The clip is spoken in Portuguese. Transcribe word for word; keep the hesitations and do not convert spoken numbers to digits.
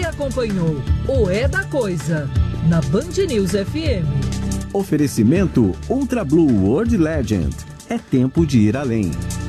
acompanhou o É da Coisa na Band News F M. Oferecimento Ultra Blue World Legend. É tempo de ir além.